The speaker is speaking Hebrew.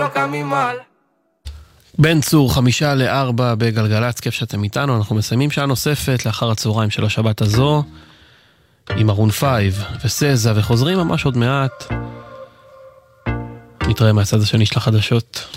toca mi mal. בן צור, 3:55 בגלגלצ, כיף שאתם איתנו. אנחנו מסיימים שעה נוספת לאחר הצהריים של השבת הזו עם מרון 5 וסזה, וחוזרים ממש עוד מעט. נתראה מהצד השני של החדשות.